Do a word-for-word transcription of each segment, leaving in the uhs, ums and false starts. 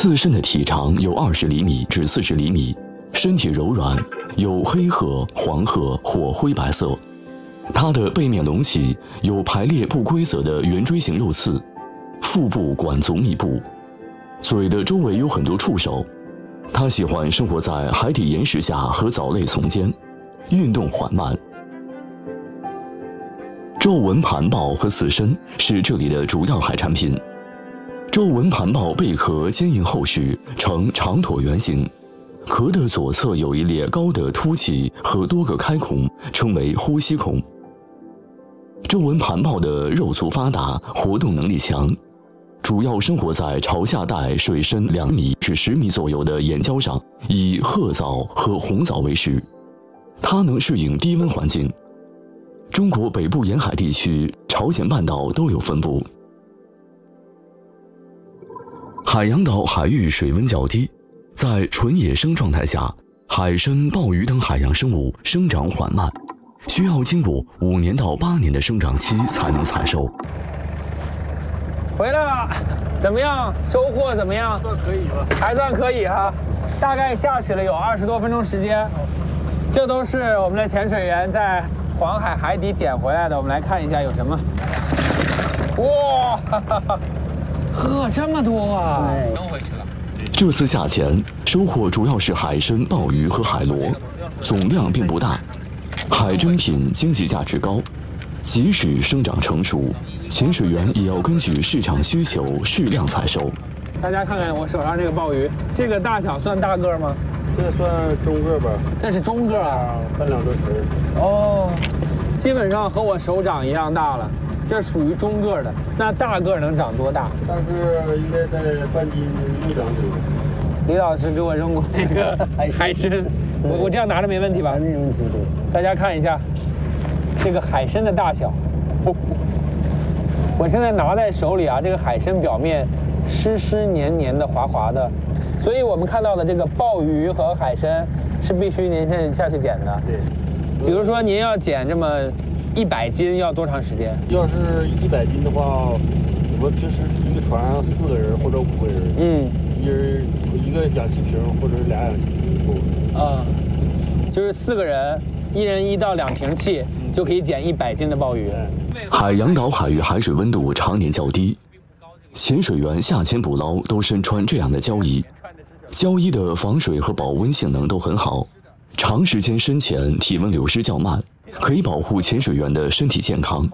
自身的体长有二十厘米至四十厘米，身体柔软，有黑褐、黄褐或灰白色。它的背面隆起，有排列不规则的圆锥形肉刺，腹部管足密布，嘴的周围有很多触手。它喜欢生活在海底岩石下和藻类丛间，运动缓慢。皱纹盘豹和刺参是这里的主要海产品。皱纹盘豹贝壳坚硬厚实，呈长椭圆形，壳的左侧有一列高的凸起和多个开孔，称为呼吸孔。皱纹盘豹的肉足发达，活动能力强，主要生活在潮下带水深两米至十米左右的岩礁上，以褐藻和红藻为食。它能适应低温环境。中国北部沿海地区、朝鲜半岛都有分布。海洋岛海域水温较低，在纯野生状态下，海参、鲍鱼等海洋生物生长缓慢，需要经过五年到八年的生长期才能采收。 回来了，怎么样？收获怎么样？ 算可以吧？ 还算可以哈，大概下去了有二十多分钟时间。这都是我们的潜水员在黄海海底捡回来的，我们来看一下有什么。哇，呵，这么多啊！扔回去了。 这次下潜收获主要是海参、鲍鱼和海螺，总量并不大。海珍品经济价值高，即使生长成熟，潜水员也要根据市场需求适量采收。 大家看看我手上这个鲍鱼，这个大小算大个吗？ 这算中个吧。 这是中个啊， 三两多匙。 哦，基本上和我手掌一样大了。这属于中个的，那大个能长多大？ 但是应该在半斤六两左右。 李老师给我扔过那个海参，我我这样拿着没问题吧？ 没问题的。 大家看一下这个海参的大小，我现在拿在手里啊，这个海参表面湿湿黏黏的、滑滑的，所以我们看到的这个鲍鱼和海参是必须您现在下去捡的。 对， 比如说您要捡这么一百斤要多长时间？ 要是一百斤的话，我们平时一个船上四个人或者五个人，嗯，一人一个氧气瓶或者俩氧气瓶够了。 啊，就是四个人，一人一到两瓶气，嗯，就可以捡一百斤的鲍鱼。 海洋岛海域海水温度常年较低，潜水员下潜捕捞都身穿这样的胶衣，胶衣的防水和保温性能都很好，长时间深潜体温流失较慢，可以保护潜水员的身体健康。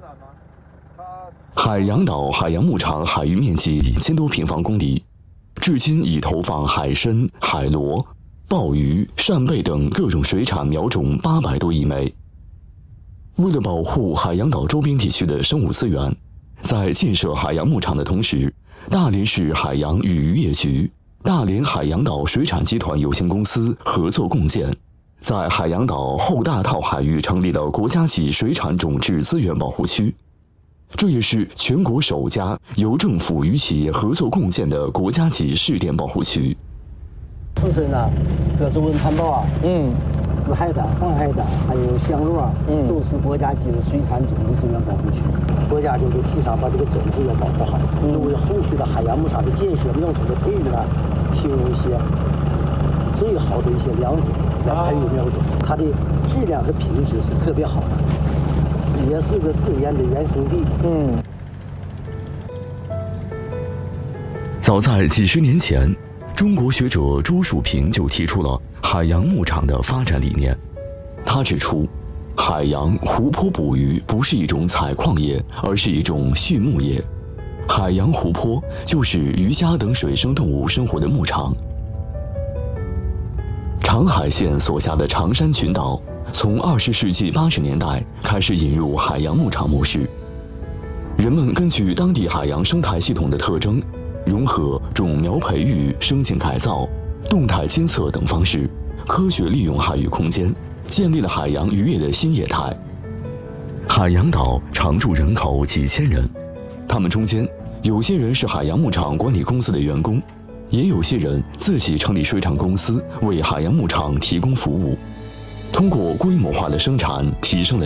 海洋岛海洋牧场海域面积一千多平方公里，至今已投放海参、海螺、鲍鱼、扇贝等各种水产苗种八百多亿枚。为了保护海洋岛周边地区的生物资源，在建设海洋牧场的同时，大连市海洋与渔业局、大连海洋岛水产集团有限公司合作共建，在海洋岛后大套海域成立了国家级水产种质资源保护区，这也是全国首家由政府与企业合作共建的国家级试点保护区。 刺参啊，各种纹盘豹啊，嗯，紫海胆、黄海胆，还有香螺啊，嗯，都是国家级的水产种子资源保护区。国家就是提倡把这个种子要保护好，嗯，为后续的海洋牧场的建设、苗种的培育呢，提供一些最好的一些粮食来培育苗种，它的质量和品质是特别好的，也是个自然的原生地。嗯。 早在几十年前，中国学者朱树平就提出了海洋牧场的发展理念。他指出，海洋湖泊捕鱼不是一种采矿业，而是一种畜牧业。海洋湖泊就是鱼虾等水生动物生活的牧场。长海县所辖的长山群岛，从二十世纪八十年代开始引入海洋牧场模式。人们根据当地海洋生态系统的特征，融合种苗培育、生境改造、动态监测等方式，科学利用海域空间，建立了海洋渔业的新业态。海洋岛常住人口几千人，他们中间有些人是海洋牧场管理公司的员工，也有些人自己成立水产公司，为海洋牧场提供服务。通过规模化的生产，提升了